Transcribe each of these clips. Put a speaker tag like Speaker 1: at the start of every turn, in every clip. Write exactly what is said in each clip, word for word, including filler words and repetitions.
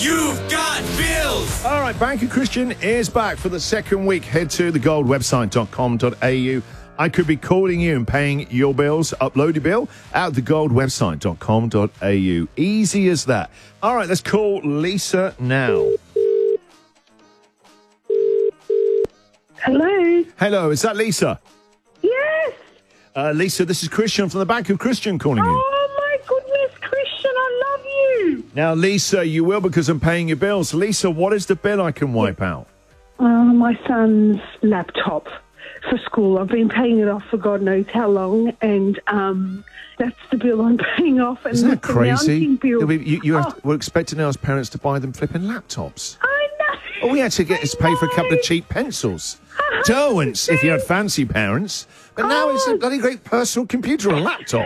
Speaker 1: You've got bills.
Speaker 2: All right, Bank of Christian is back for the second week. Head to the gold website dot com dot a u. I could be calling you and paying your bills. Upload your bill at the gold website dot com dot a u. Easy as that. All right, let's call Lisa now.
Speaker 3: Hello.
Speaker 2: Hello, is that Lisa?
Speaker 3: Yes.
Speaker 2: Uh, Lisa, this is Christian from the Bank of Christian calling you.
Speaker 3: Oh, my goodness, Christian, I love you.
Speaker 2: Now, Lisa, you will because I'm paying your bills. Lisa, what is the bill I can wipe out?
Speaker 3: Uh, my son's laptop for school. I've been paying it off for God knows how long, and um, that's the bill I'm paying off. And
Speaker 2: Isn't that crazy?
Speaker 3: Bill.
Speaker 2: We, you, you have,
Speaker 3: oh.
Speaker 2: we're expecting our parents to buy them flipping laptops.
Speaker 3: I know.
Speaker 2: All we had to get is to pay for a couple of cheap pencils. Derwents, if you had fancy parents. But now
Speaker 3: oh.
Speaker 2: it's a bloody great personal computer or laptop.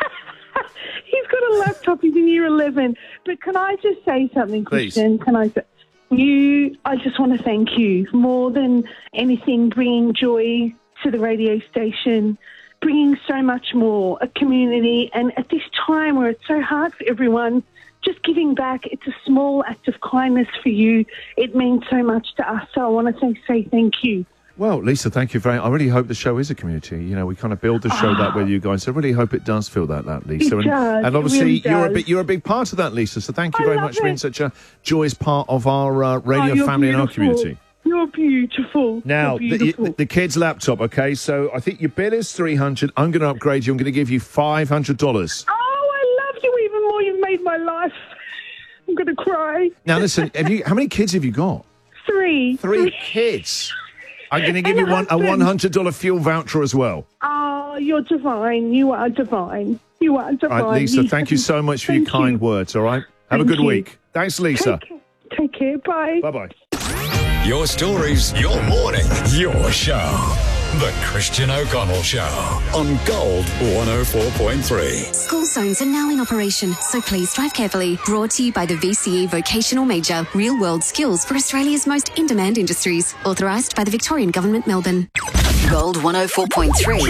Speaker 3: He's got a laptop. He's in year eleven. But can I just say something, Christian?
Speaker 2: Please.
Speaker 3: Can I say... You, I just want to thank you more than anything, bringing joy to the radio station, bringing so much more, a community, and at this time where it's so hard for everyone, just giving back. It's a small act of kindness for you. It means so much to us, so I want to say, say thank you.
Speaker 2: Well, Lisa, thank you very much. I really hope the show is a community. You know, we kind of build the show oh. that way, you guys. So I really hope it does feel that, that Lisa.
Speaker 3: It
Speaker 2: and,
Speaker 3: does.
Speaker 2: and obviously,
Speaker 3: it really
Speaker 2: you're
Speaker 3: does.
Speaker 2: a big, you're a big part of that, Lisa. So thank you
Speaker 3: I
Speaker 2: very
Speaker 3: love
Speaker 2: much for being
Speaker 3: it.
Speaker 2: such a joyous part of our uh, radio
Speaker 3: oh,
Speaker 2: family
Speaker 3: beautiful.
Speaker 2: and our community.
Speaker 3: You're beautiful.
Speaker 2: Now,
Speaker 3: you're beautiful.
Speaker 2: The, the, the kid's laptop, okay? So I think your bill is three hundred dollars. I'm going to upgrade you. I'm going to give you five hundred dollars.
Speaker 3: Oh, I love you even more. You've made my life. I'm going to cry.
Speaker 2: Now, listen, have you? How many kids have you got?
Speaker 3: Three.
Speaker 2: Three kids. I'm going to give
Speaker 3: And
Speaker 2: you one, a
Speaker 3: husband.
Speaker 2: one hundred dollars fuel voucher as well.
Speaker 3: Oh, you're divine. You are divine. You are divine.
Speaker 2: All right, Lisa, thank you so much for
Speaker 3: Thank
Speaker 2: your kind
Speaker 3: you.
Speaker 2: words, all right? Have
Speaker 3: Thank
Speaker 2: a good
Speaker 3: you.
Speaker 2: week. Thanks, Lisa.
Speaker 3: Take care. Take care. Bye.
Speaker 2: Bye-bye.
Speaker 1: Your stories, your morning, your show. The Christian O'Connell Show on Gold one oh four point three.
Speaker 4: School zones are now in operation, so please drive carefully. Brought to you by the V C E Vocational Major. Real world skills for Australia's most in-demand industries. Authorised by the Victorian Government, Melbourne. Gold one oh four point three.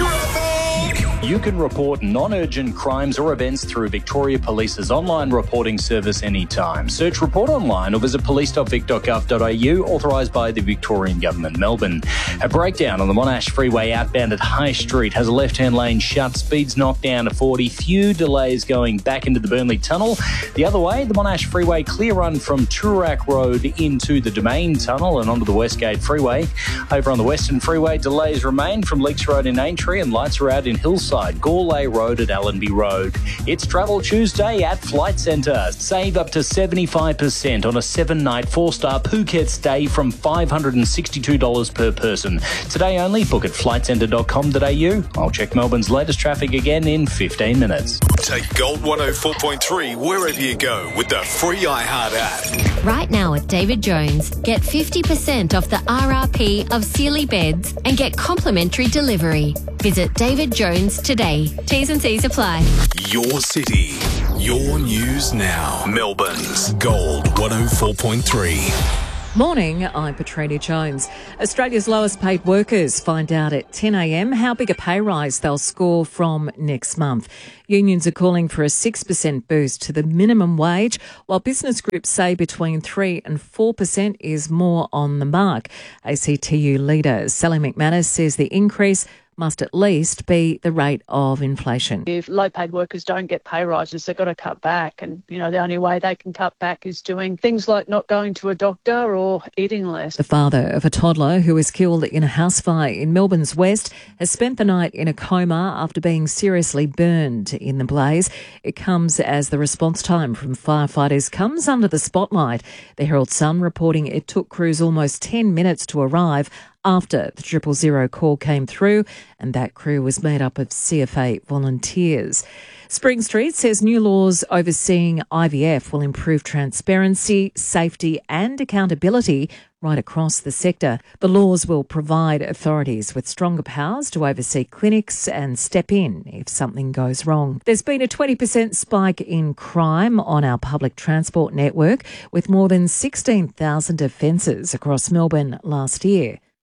Speaker 5: You can report non-urgent crimes or events through Victoria Police's online reporting service anytime. Search Report Online or visit police dot vic dot gov dot a u, authorised by the Victorian Government, Melbourne. A breakdown on the Monash Freeway outbound at High Street has a left-hand lane shut, speeds knocked down to forty, few delays going back into the Burnley Tunnel. The other way, the Monash Freeway clear run from Toorak Road into the Domain Tunnel and onto the Westgate Freeway. Over on the Western Freeway, delays remain from Leaks Road in Aintree and lights are out in Hillside. Gourlay Road at Allenby Road. It's Travel Tuesday at Flight Centre. Save up to seventy-five percent on a seven-night four-star Phuket stay from five hundred sixty-two dollars per person. Today only, book at flight centre dot com dot a u. I'll check Melbourne's latest traffic again in fifteen minutes.
Speaker 1: Take Gold one oh four point three wherever you go with the free iHeart app.
Speaker 6: Right now at David Jones, get fifty percent off the R R P of Sealy beds and get complimentary delivery. Visit David Jones today. T's and C's apply.
Speaker 1: Your city, your news now. Melbourne's Gold one oh four point three.
Speaker 7: Morning, I'm Petrina Jones. Australia's lowest paid workers find out at ten a m how big a pay rise they'll score from next month. Unions are calling for a six percent boost to the minimum wage, while business groups say between three and four percent is more on the mark. A C T U leader Sally McManus says the increase must at least be the rate of inflation.
Speaker 8: If low-paid workers don't get pay rises, they've got to cut back. And, you know, the only way they can cut back is doing things like not going to a doctor or eating less.
Speaker 7: The father of a toddler who was killed in a house fire in Melbourne's West has spent the night in a coma after being seriously burned in the blaze. It comes as the response time from firefighters comes under the spotlight. The Herald Sun reporting it took crews almost ten minutes to arrive after the triple zero call came through, and that crew was made up of C F A volunteers. Spring Street says new laws overseeing I V F will improve transparency, safety and accountability right across the sector. The laws will provide authorities with stronger powers to oversee clinics and step in if something goes wrong. There's been a twenty percent spike in crime on our public transport network, with more than sixteen thousand offences across Melbourne last year.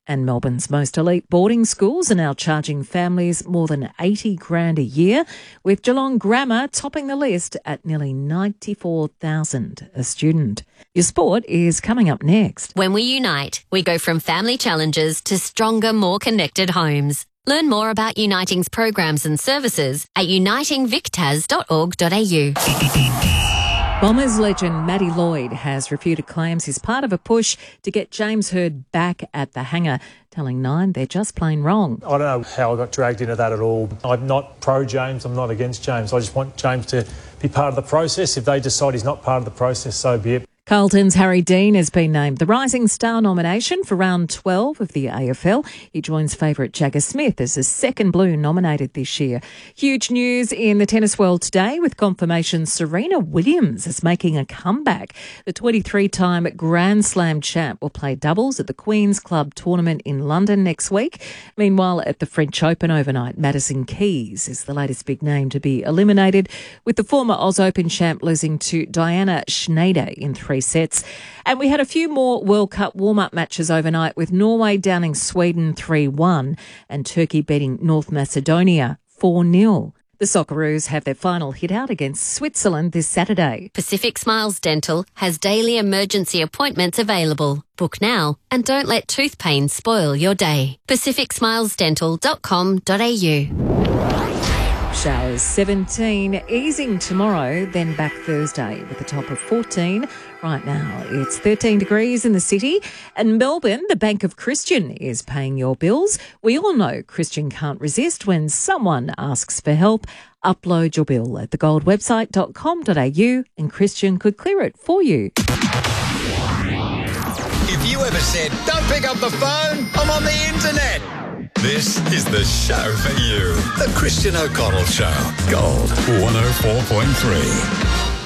Speaker 7: And Melbourne's most elite boarding schools are now charging families more than eighty grand a year, with Geelong Grammar topping the list at nearly ninety-four thousand a student. Your sport is coming up next.
Speaker 6: When we unite, we go from family challenges to stronger, more connected homes. Learn more about Uniting's programs and services at uniting victas dot org dot a u.
Speaker 7: Bombers legend Matty Lloyd has refuted claims he's part of a push to get James Hird back at the hangar, telling Nine they're just plain wrong.
Speaker 9: I don't know how I got dragged into that at all. I'm not pro-James, I'm not against James. I just want James to be part of the process. If they decide he's not part of the process, so be it.
Speaker 7: Carlton's Harry Dean has been named the Rising Star nomination for round twelve of the A F L. He joins favourite Jagger Smith as the second Blue nominated this year. Huge news in the tennis world today with confirmation Serena Williams is making a comeback. The twenty-three-time Grand Slam champ will play doubles at the Queen's Club tournament in London next week. Meanwhile, at the French Open overnight, Madison Keys is the latest big name to be eliminated, with the former Oz Open champ losing to Diana Schneider in three sets. And we had a few more World Cup warm-up matches overnight, with Norway downing Sweden three one and Turkey beating North Macedonia four nil. The Socceroos have their final hit out against Switzerland this Saturday.
Speaker 6: Pacific Smiles Dental has daily emergency appointments available. Book now and don't let tooth pain spoil your day. pacific smiles dental dot com dot a u.
Speaker 7: Showers seventeen, easing tomorrow, then back Thursday with a top of fourteen. Right now, it's thirteen degrees in the city. And Melbourne, the Bank of Christian is paying your bills. We all know Christian can't resist when someone asks for help. Upload your bill at the gold website dot com dot a u and Christian could clear it for you.
Speaker 1: If you ever said, don't pick up the phone, I'm on the internet. This is the show for you. The Christian O'Connell Show. Gold one oh four point three.